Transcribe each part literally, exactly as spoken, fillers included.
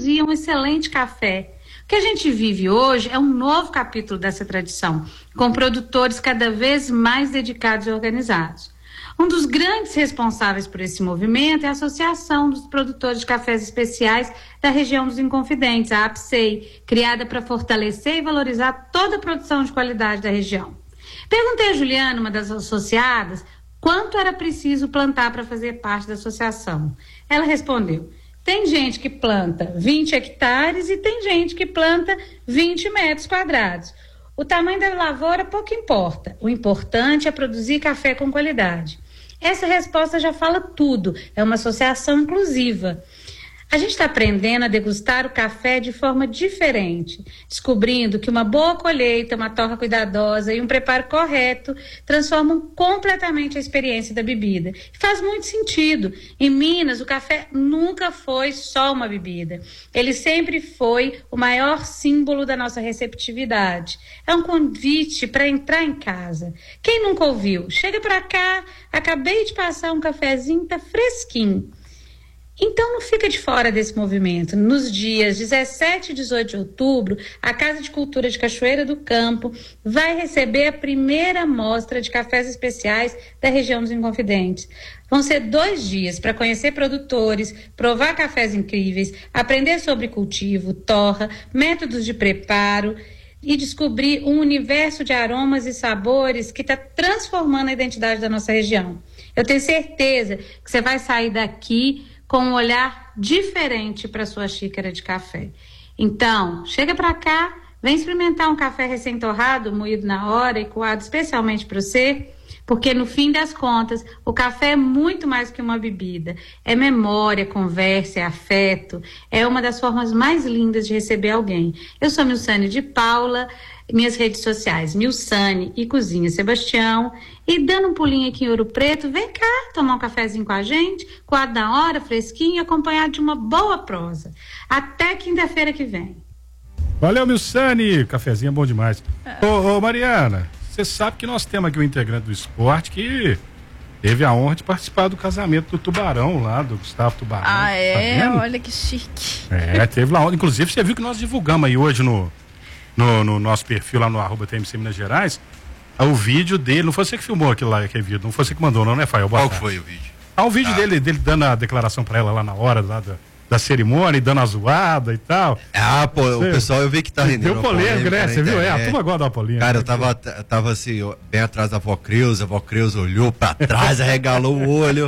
produzia um excelente café. O que a gente vive hoje é um novo capítulo dessa tradição, com produtores cada vez mais dedicados e organizados. Um dos grandes responsáveis por esse movimento é a Associação dos Produtores de Cafés Especiais da região dos Inconfidentes, a APSEI, criada para fortalecer e valorizar toda a produção de qualidade da região. Perguntei a Juliana, uma das associadas, quanto era preciso plantar para fazer parte da associação. Ela respondeu: tem gente que planta vinte hectares e tem gente que planta vinte metros quadrados. O tamanho da lavoura pouco importa. O importante é produzir café com qualidade. Essa resposta já fala tudo. É uma associação inclusiva. A gente está aprendendo a degustar o café de forma diferente, descobrindo que uma boa colheita, uma torra cuidadosa e um preparo correto transformam completamente a experiência da bebida. E faz muito sentido. Em Minas, o café nunca foi só uma bebida. Ele sempre foi o maior símbolo da nossa receptividade. É um convite para entrar em casa. Quem nunca ouviu? Chega para cá, acabei de passar um cafezinho, tá fresquinho. Então não fica de fora desse movimento. Nos dias dezessete e dezoito de outubro, a Casa de Cultura de Cachoeira do Campo vai receber a primeira mostra de cafés especiais da região dos Inconfidentes. Vão ser dois dias para conhecer produtores, provar cafés incríveis, aprender sobre cultivo, torra, métodos de preparo e descobrir um universo de aromas e sabores que está transformando a identidade da nossa região. Eu tenho certeza que você vai sair daqui com um olhar diferente para sua xícara de café. Então, chega para cá, vem experimentar um café recém-torrado, moído na hora e coado especialmente para você, porque no fim das contas, o café é muito mais que uma bebida. É memória, conversa, é afeto, é uma das formas mais lindas de receber alguém. Eu sou Milsane de Paula, minhas redes sociais, Milsane e Cozinha Sebastião. E dando um pulinho aqui em Ouro Preto, vem cá tomar um cafezinho com a gente, coado na hora, fresquinho, acompanhado de uma boa prosa. Até quinta-feira que vem. Valeu, Milsane. Cafezinho é bom demais. É. Ô, ô, Mariana, você sabe que nós temos aqui um integrante do esporte que teve a honra de participar do casamento do Tubarão lá, do Gustavo Tubarão. Ah, é? Tá Olha que chique. É, teve lá. Inclusive, você viu que nós divulgamos aí hoje no, no, no nosso perfil lá no arroba T M C Minas Gerais, o vídeo dele. Não foi você que filmou aquilo lá, aquele vídeo, não foi você que mandou, não, né, Fael? Qual que foi o vídeo? Ah, o vídeo ah. dele, dele dando a declaração pra ela lá na hora lá da, da cerimônia, dando a zoada e tal. Ah, pô, você, o pessoal eu vi que tá rendendo. Deu polêmica, né? Você viu? É, a turma gosta da Paulinha. Cara, eu tava, tava assim, bem atrás da avó Creuza, a avó Creuza olhou pra trás, arregalou o olho.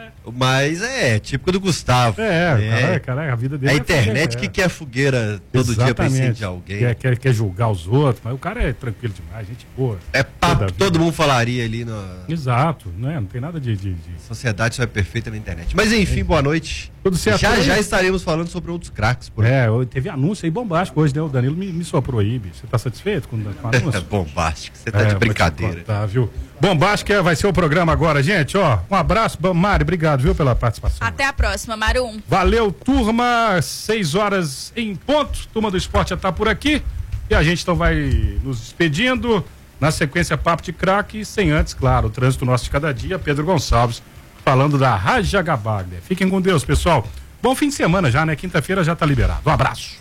Mas é, típico do Gustavo. É, é. Cara, cara, a vida dele a é internet que quer fogueira todo Exatamente. dia pra incendiar alguém. Quer, quer, quer julgar os outros, mas o cara é tranquilo demais, gente boa. É papo que todo mundo falaria ali no... Exato, né? Não tem nada de... de, de... Sociedade só é perfeita na internet. Mas enfim, é. Boa noite. Tudo certo. Já já estaremos falando sobre outros craques por aí. É, teve anúncio aí bombástico hoje, né? O Danilo me, me soprou aí, bicho. Você tá satisfeito com, com o anúncio? É bombástico, você tá é, de brincadeira. Tá, viu? Bombástico vai ser o programa agora, gente, ó. Um abraço, Mari, obrigado, viu, pela participação. Até a próxima, Marum. Valeu, turma, seis horas em ponto, turma do esporte já tá por aqui, e a gente então vai nos despedindo, na sequência Papo de Craque, e sem antes, claro, o trânsito nosso de cada dia, Pedro Gonçalves, falando da Rajagabaglia. Fiquem com Deus, pessoal. Bom fim de semana já, né? Quinta-feira já tá liberado. Um abraço.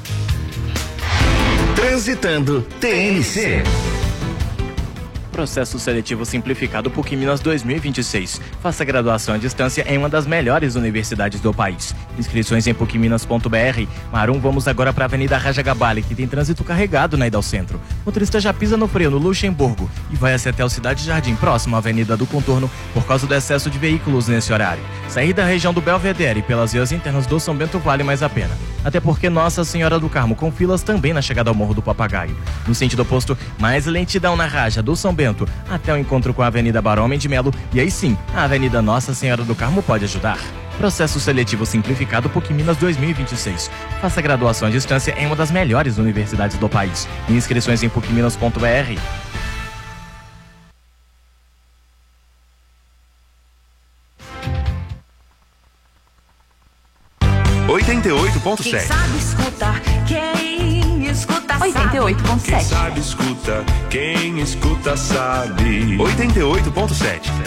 Transitando T N C. Processo seletivo simplificado PUC Minas dois mil e vinte e seis. Faça graduação à distância em uma das melhores universidades do país. Inscrições em puc minas ponto b r. Marum, vamos agora para a Avenida Rajagabaglia, que tem trânsito carregado na ida ao centro. O motorista já pisa no freio no Luxemburgo e vai até o Cidade Jardim, próximo à Avenida do Contorno, por causa do excesso de veículos nesse horário. Sair da região do Belvedere pelas vias internas do São Bento vale mais a pena. Até porque Nossa Senhora do Carmo com filas também na chegada ao Morro do Papagaio. No sentido oposto, mais lentidão na Raja do São Bento até o encontro com a Avenida Barão Homem de Melo, e aí sim, a Avenida Nossa Senhora do Carmo pode ajudar. Processo seletivo simplificado PUC Minas dois mil e vinte e seis. Faça graduação à distância em uma das melhores universidades do país. Inscrições em puc minas ponto b r. oitenta e oito ponto sete. Quem sabe escutar, quem escuta sabe. oitenta e oito ponto sete. Quem sabe escuta, quem escuta sabe. oitenta e oito ponto sete.